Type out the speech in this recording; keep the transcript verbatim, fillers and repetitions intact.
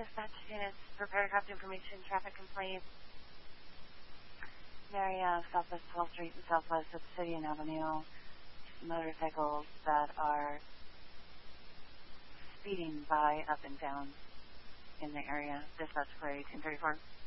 dispatch units, prepare craft information, traffic complaints. Area Southwest twelfth Street and Southwest Obsidian Avenue. Motorcycles that are speeding by up and down in the area. Dispatch for eighteen thirty-four.